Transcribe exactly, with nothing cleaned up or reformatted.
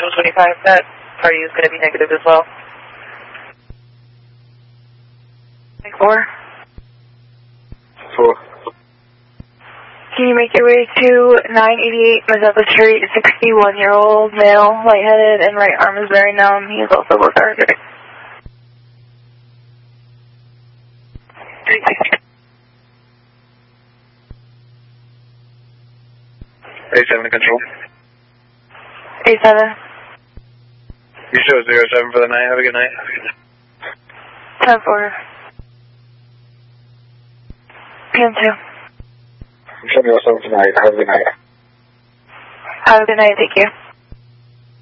visual twenty-five, that party is going to be negative as well. Four. Four. Can you make your way to nine eighty-eight Mazeppa Street, sixty-one-year-old male, lightheaded, and right arm is very numb. He is also lethargic. eight seven to control. eight seven. You show zero seven for the night. Have a good night. ten four. P M two. I'm showing you seven tonight. Have a good night. Have a good night. Thank you.